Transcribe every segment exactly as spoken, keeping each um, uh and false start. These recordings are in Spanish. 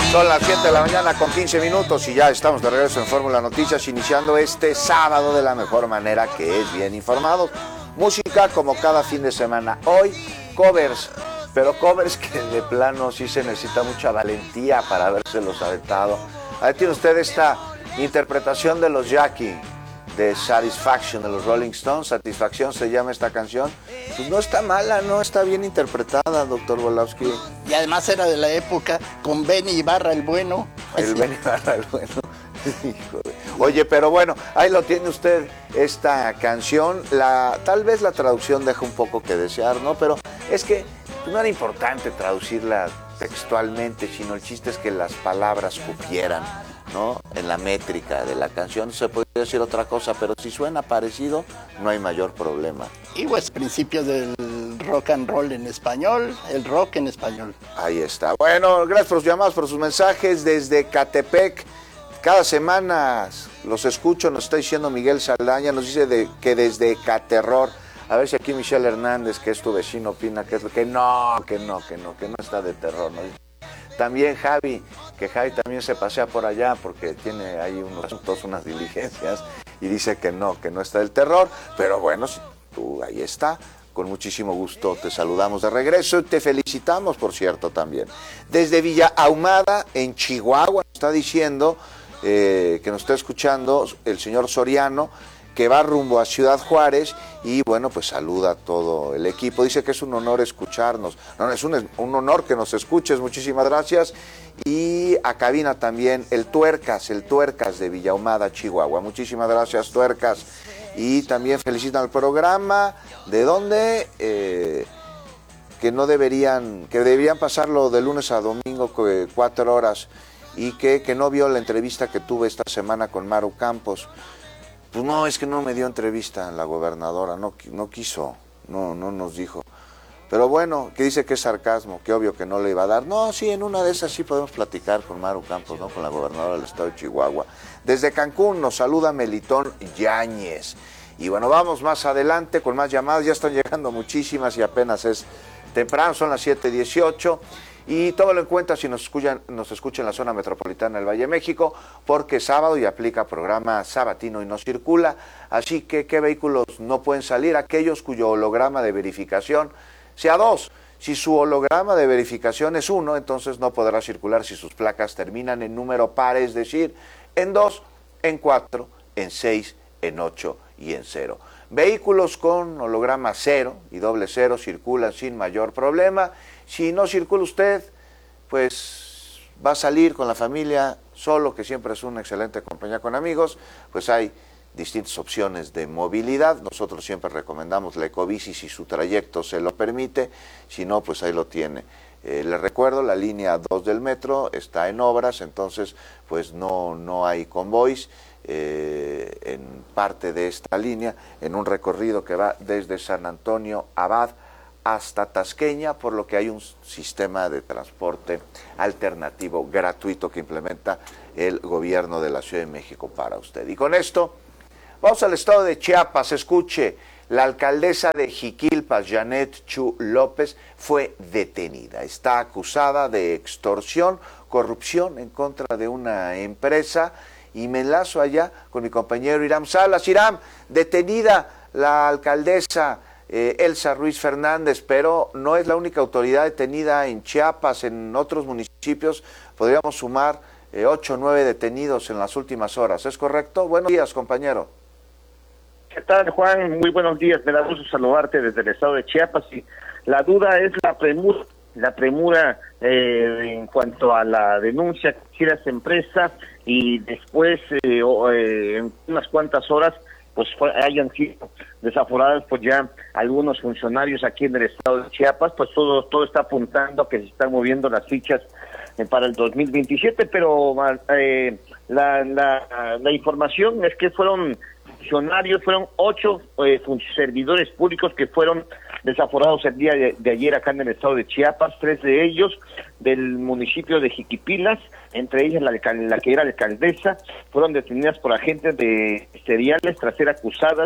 Son las siete de la mañana con quince minutos y ya estamos de regreso en Fórmula Noticias, iniciando este sábado de la mejor manera, que es bien informado. Música como cada fin de semana. Hoy, covers, pero covers que de plano sí se necesita mucha valentía para habérselos aventado. Ahí tiene usted esta interpretación de los Jackie, de Satisfaction, de los Rolling Stones. Satisfacción se llama esta canción. Pues no está mala, no está bien interpretada, doctor Volowski. Y además era de la época con Benny Ibarra el bueno. El Benny Ibarra el bueno. Oye, pero bueno, ahí lo tiene usted, esta canción. La, tal vez la traducción deja un poco que desear, ¿no? Pero es que no era importante traducirla textualmente, sino el chiste es que las palabras cupieran, ¿no? En la métrica de la canción se podría decir otra cosa, pero si suena parecido, no hay mayor problema. Y pues principios del rock and roll en español, el rock en español. Ahí está. Bueno, gracias por sus llamadas, por sus mensajes desde Catepec. Cada semana los escucho, nos está diciendo Miguel Saldaña, nos dice de, que desde Caterror. A ver si aquí Michelle Hernández, que es tu vecino, opina que es lo que no, que no, que no, que no está de terror, ¿no? También Javi, que Javi también se pasea por allá porque tiene ahí unos asuntos, unas diligencias, y dice que no, que no está del terror, pero bueno, si tú ahí está, con muchísimo gusto te saludamos de regreso y te felicitamos, por cierto, también. Desde Villa Ahumada, en Chihuahua, nos está diciendo eh, que nos está escuchando el señor Soriano, que va rumbo a Ciudad Juárez y bueno, pues saluda a todo el equipo. Dice que es un honor escucharnos. No, es un, un honor que nos escuches, muchísimas gracias. Y a cabina también el Tuercas, el Tuercas de Villa Ahumada, Chihuahua. Muchísimas gracias, Tuercas. Y también felicitan al programa. ¿De dónde? Eh, que no deberían, que deberían pasarlo de lunes a domingo, cuatro horas. Y que, que no vio la entrevista que tuve esta semana con Maru Campos. Pues no, es que no me dio entrevista la gobernadora, no, no quiso, no, no nos dijo. Pero bueno, que dice que es sarcasmo, que obvio que no le iba a dar. No, sí, en una de esas sí podemos platicar con Maru Campos, ¿no? Con la gobernadora del estado de Chihuahua. Desde Cancún nos saluda Melitón Yáñez. Y bueno, vamos más adelante con más llamadas, ya están llegando muchísimas y apenas es temprano, son las siete dieciocho. Y tómalo en cuenta si nos escuchan, nos escuchan en la zona metropolitana del Valle de México, porque es sábado y aplica programa sabatino y no circula. Así que, ¿qué vehículos no pueden salir? Aquellos cuyo holograma de verificación sea dos. Si su holograma de verificación es uno, entonces no podrá circular si sus placas terminan en número par, es decir, en dos, en cuatro, en seis, en ocho y en cero. Vehículos con holograma cero y doble cero circulan sin mayor problema. Si no circula usted, pues va a salir con la familia solo, que siempre es una excelente compañía con amigos, pues hay distintas opciones de movilidad. Nosotros siempre recomendamos la Ecobici si su trayecto se lo permite, si no, pues ahí lo tiene. Eh, les recuerdo, la línea dos del metro está en obras, entonces pues no, no hay convoys eh, en parte de esta línea, en un recorrido que va desde San Antonio Abad hasta Tasqueña, por lo que hay un sistema de transporte alternativo gratuito que implementa el gobierno de la Ciudad de México para usted. Y con esto, vamos al estado de Chiapas. Escuche, la alcaldesa de Jiquilpas, Janet Chu López, fue detenida. Está acusada de extorsión, corrupción en contra de una empresa. Y me enlazo allá con mi compañero Iram Salas. Iram, detenida la alcaldesa Eh, Elsa Ruiz Fernández, pero no es la única autoridad detenida en Chiapas. En otros municipios podríamos sumar eh, ocho o nueve detenidos en las últimas horas. ¿Es correcto? Buenos días, compañero. ¿Qué tal, Juan? Muy buenos días. Me da gusto saludarte desde el estado de Chiapas. Y la duda es la premura, la premura eh, en cuanto a la denuncia que hicieron las empresas y después, eh, eh, en unas cuantas horas, pues fue, hayan sido desaforadas pues ya algunos funcionarios aquí en el estado de Chiapas. Pues todo todo está apuntando a que se están moviendo las fichas eh, para el dos mil veintisiete, pero eh, la, la, la información es que fueron funcionarios, fueron ocho eh, servidores públicos que fueron desaforados el día de, de ayer acá en el estado de Chiapas, tres de ellos del municipio de Jiquipilas, entre ellas la, la que era alcaldesa, fueron detenidas por agentes de ministeriales tras ser acusadas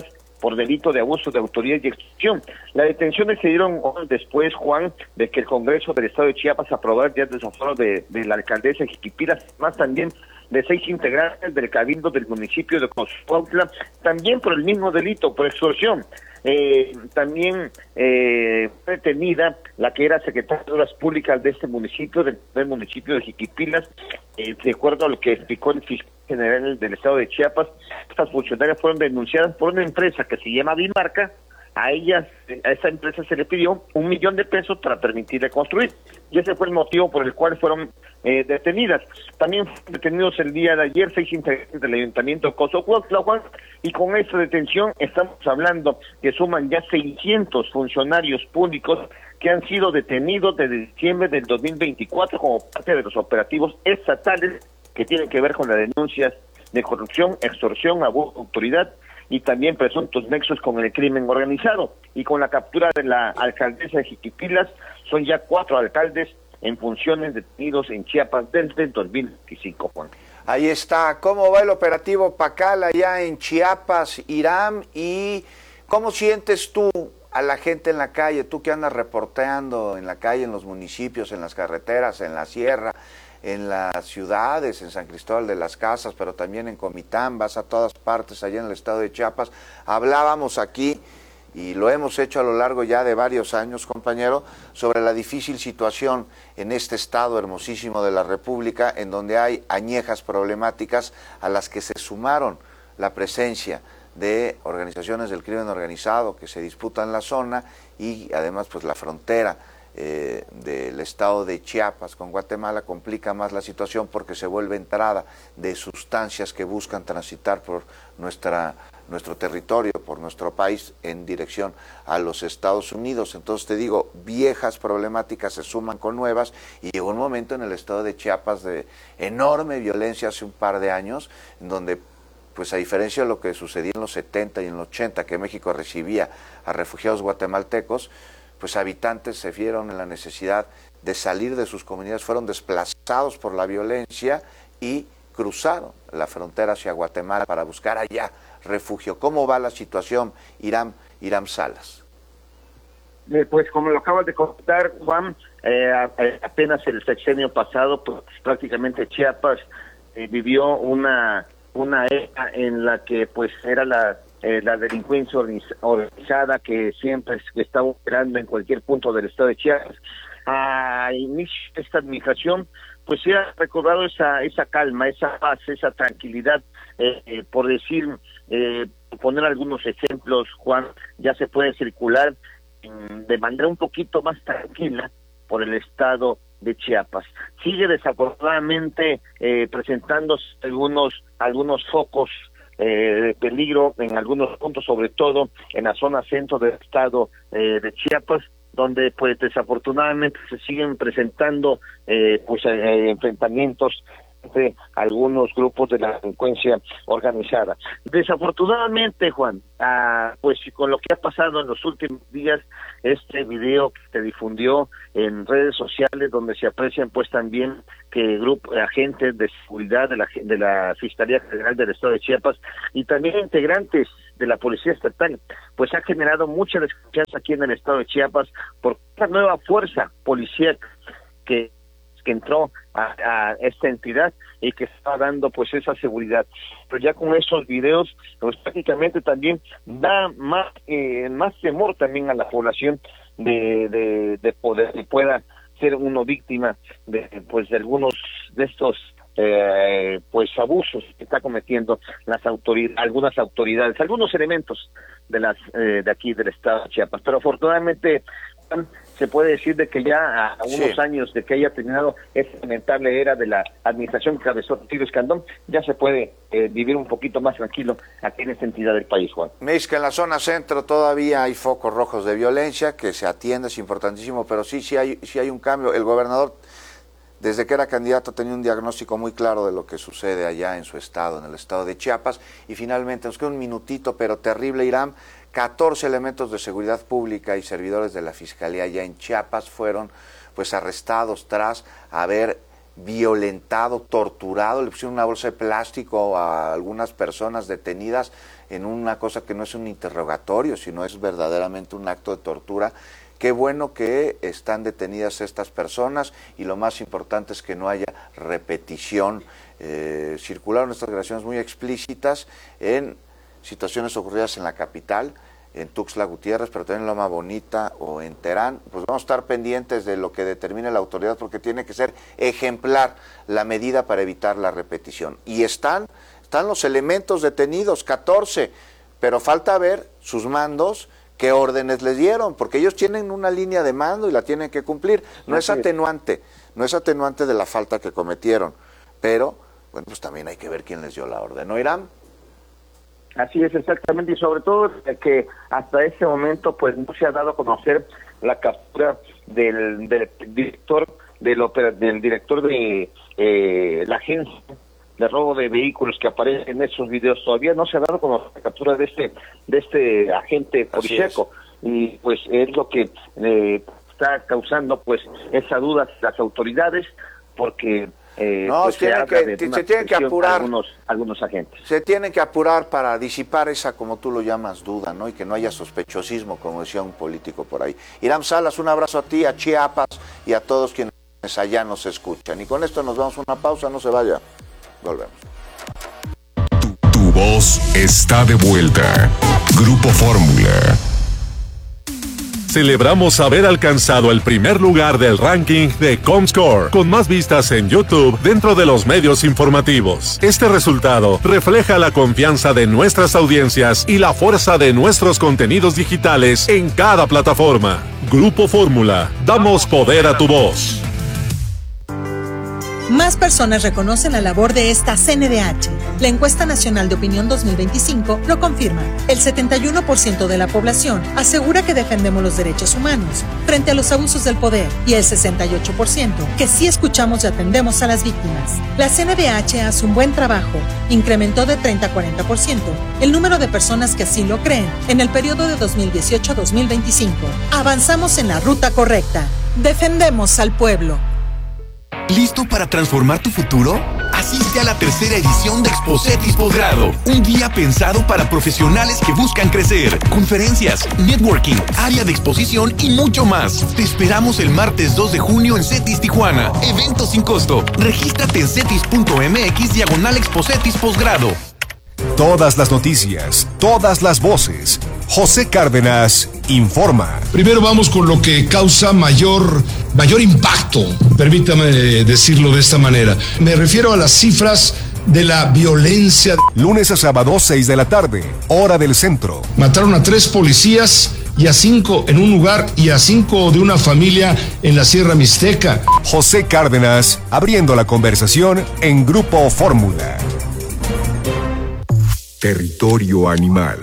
por delito de abuso de autoridad y extorsión. Las detenciones se dieron horas después, Juan, de que el Congreso del Estado de Chiapas aprobara ya el desafuero de, de la alcaldesa de Jiquipilas, más también de seis integrantes del cabildo del municipio de Cozocuautla, también por el mismo delito, por extorsión. Eh, también eh, fue detenida la que era secretaria de Obras Públicas de este municipio, del, del municipio de Jiquipilas, eh, de acuerdo a lo que explicó el fiscal general del Estado de Chiapas. Estas funcionarias fueron denunciadas por una empresa que se llama Bimarca. A ellas, a esa empresa se le pidió un millón de pesos para permitirle construir. Y ese fue el motivo por el cual fueron eh, detenidas. También fueron detenidos el día de ayer seis integrantes del Ayuntamiento de Cozocuautla, Juan, y con esta detención estamos hablando que suman ya seiscientos funcionarios públicos que han sido detenidos desde diciembre del dos mil veinticuatro como parte de los operativos estatales que tienen que ver con las denuncias de corrupción, extorsión, abuso de autoridad y también presuntos nexos con el crimen organizado. Y con la captura de la alcaldesa de Jiquipilas, son ya cuatro alcaldes en funciones detenidos en Chiapas desde el dos mil veinticinco, Juan. Ahí está. ¿Cómo va el operativo Pacal allá en Chiapas, Irán? ¿Y cómo sientes tú a la gente en la calle? Tú que andas reporteando en la calle, en los municipios, en las carreteras, en la sierra, en las ciudades, en San Cristóbal de las Casas, pero también en Comitán, vas a todas partes allá en el estado de Chiapas. Hablábamos aquí, y lo hemos hecho a lo largo ya de varios años, compañero, sobre la difícil situación en este estado hermosísimo de la República, en donde hay añejas problemáticas a las que se sumaron la presencia de organizaciones del crimen organizado que se disputan la zona y además pues la frontera Eh, del estado de Chiapas con Guatemala complica más la situación porque se vuelve entrada de sustancias que buscan transitar por nuestra, nuestro territorio, por nuestro país en dirección a los Estados Unidos. Entonces te digo, viejas problemáticas se suman con nuevas y llegó un momento en el estado de Chiapas de enorme violencia hace un par de años, en donde pues a diferencia de lo que sucedía en los setenta y en los ochenta, que México recibía a refugiados guatemaltecos, pues habitantes se vieron en la necesidad de salir de sus comunidades, fueron desplazados por la violencia y cruzaron la frontera hacia Guatemala para buscar allá refugio. ¿Cómo va la situación, Irán, Irán Salas? Eh, pues como lo acabas de contar, Juan, eh, apenas el sexenio pasado, pues prácticamente Chiapas eh, vivió una, una era en la que pues era la Eh, la delincuencia organizada que siempre está operando en cualquier punto del estado de Chiapas. A inicio de esta administración, pues se ha recobrado esa esa calma, esa paz, esa tranquilidad, eh, eh, por decir, eh, poner algunos ejemplos, Juan, ya se puede circular mm, de manera un poquito más tranquila por el estado de Chiapas. Sigue desafortunadamente eh, presentándose algunos algunos focos Eh, de peligro en algunos puntos, sobre todo en la zona centro del estado eh, de Chiapas, donde pues desafortunadamente se siguen presentando eh, pues eh, enfrentamientos entre algunos grupos de la delincuencia organizada. Desafortunadamente, Juan, ah, pues con lo que ha pasado en los últimos días, este video que se difundió en redes sociales donde se aprecian pues también que grupo agentes de seguridad de la de la Fiscalía General del Estado de Chiapas y también integrantes de la Policía Estatal, pues ha generado mucha desconfianza aquí en el Estado de Chiapas por esta nueva fuerza policíaca que que entró a, a esta entidad y que está dando pues esa seguridad. Pero ya con esos videos, pues prácticamente también da más eh, más temor también a la población de, de, de poder que pueda ser uno víctima de pues de algunos de estos eh, pues abusos que está cometiendo las autoridades, algunas autoridades, algunos elementos de las eh, de aquí del estado de Chiapas. Pero afortunadamente se puede decir de que ya a unos sí. años de que haya terminado esta lamentable era de la administración que cabezó Tiro Escandón, ya se puede eh, vivir un poquito más tranquilo aquí en esta entidad del país, Juan. Me dice que en la zona centro todavía hay focos rojos de violencia, que se atiende, es importantísimo, pero sí, sí hay, sí hay un cambio. El gobernador, desde que era candidato, tenía un diagnóstico muy claro de lo que sucede allá en su estado, en el estado de Chiapas, y finalmente, nos queda un minutito, pero terrible, Irán, catorce elementos de seguridad pública y servidores de la Fiscalía allá en Chiapas fueron pues arrestados tras haber violentado, torturado, le pusieron una bolsa de plástico a algunas personas detenidas en una cosa que no es un interrogatorio, sino es verdaderamente un acto de tortura. Qué bueno que están detenidas estas personas y lo más importante es que no haya repetición. Eh, circularon estas grabaciones muy explícitas en situaciones ocurridas en la capital, en Tuxtla Gutiérrez, pero también en Loma Bonita o en Terán. Pues vamos a estar pendientes de lo que determine la autoridad porque tiene que ser ejemplar la medida para evitar la repetición. Y están, están los elementos detenidos, catorce, pero falta ver sus mandos, qué órdenes les dieron, porque ellos tienen una línea de mando y la tienen que cumplir. No es atenuante, no es atenuante de la falta que cometieron, pero bueno, pues también hay que ver quién les dio la orden, ¿no, Irán? Así es, exactamente, y sobre todo que hasta ese momento pues no se ha dado a conocer la captura del, del director del, opera, del director de eh, la agencia de robo de vehículos que aparece en esos videos. Todavía no se ha dado a conocer la captura de este de este agente policíaco, y pues es lo que eh, está causando pues esa duda las autoridades, porque Eh, no, pues tienen se, que, se tienen que apurar algunos, algunos agentes. Se tienen que apurar para disipar esa, como tú lo llamas, duda, ¿no? Y que no haya sospechosismo, como decía un político por ahí. Irán Salas, un abrazo a ti, a Chiapas y a todos quienes allá nos escuchan. Y con esto nos vamos a una pausa, no se vaya. Volvemos. Tu, tu voz está de vuelta. Grupo Fórmula. Celebramos haber alcanzado el primer lugar del ranking de Comscore, con más vistas en YouTube dentro de los medios informativos. Este resultado refleja la confianza de nuestras audiencias y la fuerza de nuestros contenidos digitales en cada plataforma. Grupo Fórmula, damos poder a tu voz. Más personas reconocen la labor de esta C N D H. La encuesta nacional de opinión dos mil veinticinco lo confirma. El setenta y uno por ciento de la población asegura que defendemos los derechos humanos frente a los abusos del poder, y el sesenta y ocho por ciento que sí escuchamos y atendemos a las víctimas. La C N D H hace un buen trabajo. Incrementó de treinta a cuarenta por ciento el número de personas que así lo creen en el periodo de dos mil dieciocho a dos mil veinticinco. Avanzamos en la ruta correcta. Defendemos al pueblo. ¿Listo para transformar tu futuro? Asiste a la tercera edición de Expocetis Posgrado, un día pensado para profesionales que buscan crecer. Conferencias, networking, área de exposición y mucho más. Te esperamos el martes dos de junio en CETIS Tijuana. Evento sin costo. Regístrate en cetis.mx diagonal Expocetis Posgrado. Todas las noticias, todas las voces. José Cárdenas informa. Primero vamos con lo que causa mayor, mayor impacto, permítame decirlo de esta manera. Me refiero a las cifras de la violencia. Lunes a sábado, seis de la tarde, hora del centro. Mataron a tres policías y a cinco en un lugar y a cinco de una familia en la Sierra Mixteca. José Cárdenas abriendo la conversación en Grupo Fórmula. Territorio animal.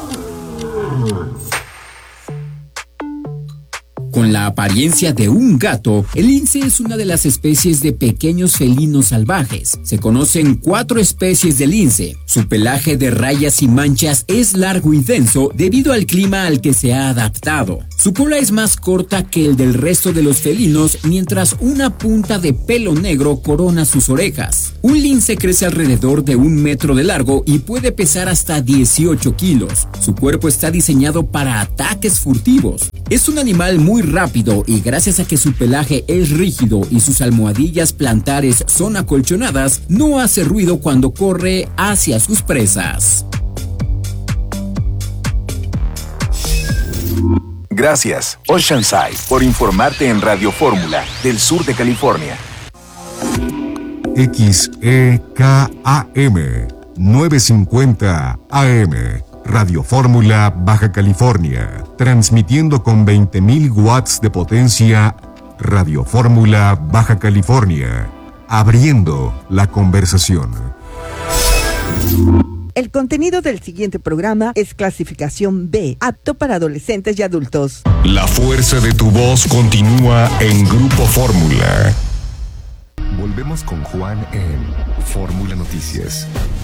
Con la apariencia de un gato, el lince es una de las especies de pequeños felinos salvajes. Se conocen cuatro especies de lince. Su pelaje de rayas y manchas es largo y denso debido al clima al que se ha adaptado. Su cola es más corta que el del resto de los felinos, mientras una punta de pelo negro corona sus orejas. Un lince crece alrededor de un metro de largo y puede pesar hasta dieciocho kilos. Su cuerpo está diseñado para ataques furtivos. Es un animal muy rápido y gracias a que su pelaje es rígido y sus almohadillas plantares son acolchonadas, no hace ruido cuando corre hacia sus presas. Gracias, Oceanside, por informarte en Radio Fórmula del sur de California. X E K A M novecientos cincuenta A M Radio Fórmula, Baja California, transmitiendo con veinte mil watts de potencia. Radio Fórmula, Baja California, abriendo la conversación. El contenido del siguiente programa es clasificación B, apto para adolescentes y adultos. La fuerza de tu voz continúa en Grupo Fórmula. Volvemos con Juan en Fórmula Noticias.